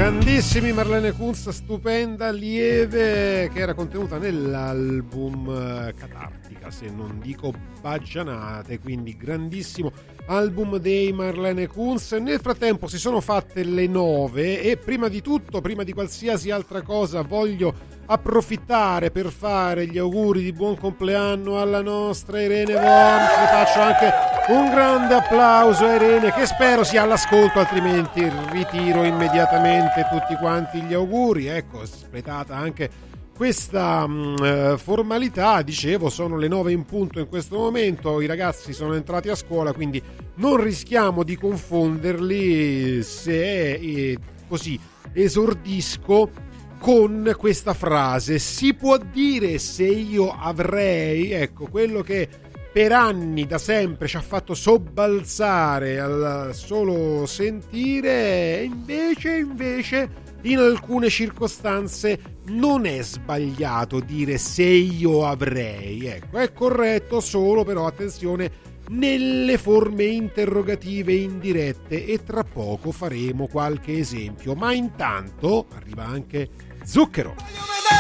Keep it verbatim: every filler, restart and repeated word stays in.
Grandissimi Marlene Kunz, stupenda, lieve, che era contenuta nell'album Catartica, se non dico baggianate, quindi grandissimo album dei Marlene Kunz. Nel frattempo si sono fatte le nove e prima di tutto, prima di qualsiasi altra cosa, voglio approfittare per fare gli auguri di buon compleanno alla nostra Irene Von. Le faccio anche un grande applauso a Irene, che spero sia all'ascolto, altrimenti ritiro immediatamente tutti quanti gli auguri. Ecco, espletata anche questa mh, formalità. Dicevo, sono le nove in punto in questo momento, i ragazzi sono entrati a scuola, quindi non rischiamo di confonderli se eh, così esordisco con questa frase: si può dire se io avrei, ecco, quello che per anni, da sempre, ci ha fatto sobbalzare al solo sentire, invece, invece, in alcune circostanze non è sbagliato dire se io avrei, ecco, è corretto solo, però, attenzione, nelle forme interrogative indirette, e tra poco faremo qualche esempio, ma intanto arriva anche Zucchero.